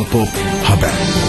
Kral Pop Haber.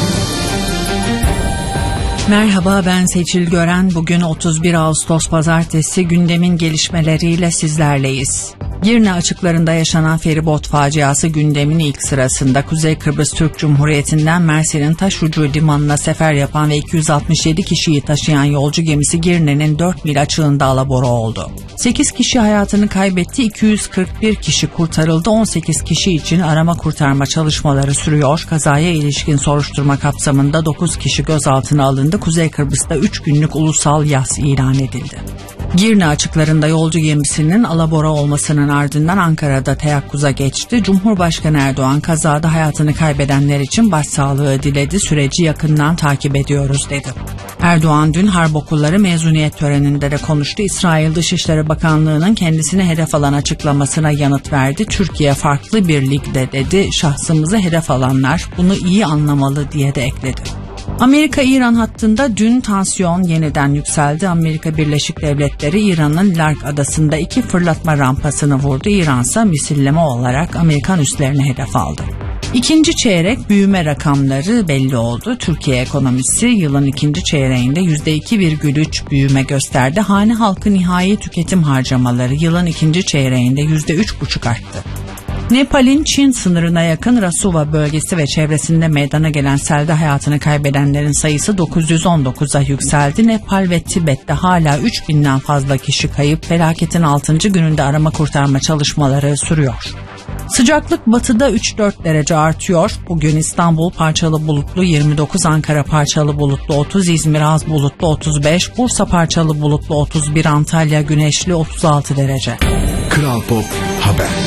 Merhaba, ben Seçil Gören. Bugün 31 Ağustos Pazartesi, gündemin gelişmeleriyle sizlerleyiz. Girne açıklarında yaşanan feribot faciası gündemin ilk sırasında. Kuzey Kıbrıs Türk Cumhuriyeti'nden Mersin'in Taşucu limanına sefer yapan ve 267 kişiyi taşıyan yolcu gemisi Girne'nin 4 mil açığında alabora oldu. 8 kişi hayatını kaybetti, 241 kişi kurtarıldı, 18 kişi için arama kurtarma çalışmaları sürüyor. Kazaya ilişkin soruşturma kapsamında 9 kişi gözaltına alındı. Kuzey Kıbrıs'ta 3 günlük ulusal yas ilan edildi. Girne açıklarında yolcu gemisinin alabora olmasının ardından Ankara'da teyakkuza geçti. Cumhurbaşkanı Erdoğan kazada hayatını kaybedenler için başsağlığı diledi. Süreci yakından takip ediyoruz dedi. Erdoğan dün harp okulları mezuniyet töreninde de konuştu. İsrail Dışişleri Bakanlığı'nın kendisine hedef alan açıklamasına yanıt verdi. Türkiye farklı bir ligde dedi. Şahsımızı hedef alanlar bunu iyi anlamalı diye de ekledi. Amerika-İran hattında dün tansiyon yeniden yükseldi. Amerika Birleşik Devletleri İran'ın Lark adasında 2 fırlatma rampasını vurdu. İran ise misilleme olarak Amerikan üslerini hedef aldı. İkinci çeyrek büyüme rakamları belli oldu. Türkiye ekonomisi yılın ikinci çeyreğinde %2,3 büyüme gösterdi. Hane halkı nihai tüketim harcamaları yılın ikinci çeyreğinde %3,5 arttı. Nepal'in Çin sınırına yakın Rasuva bölgesi ve çevresinde meydana gelen selde hayatını kaybedenlerin sayısı 919'a yükseldi. Nepal ve Tibet'te hala 3000'den fazla kişi kayıp. Felaketin 6. gününde arama kurtarma çalışmaları sürüyor. Sıcaklık batıda 3-4 derece artıyor. Bugün İstanbul parçalı bulutlu 29, Ankara parçalı bulutlu 30, İzmir az bulutlu 35, Bursa parçalı bulutlu 31, Antalya güneşli 36 derece. Kral Pop Haber.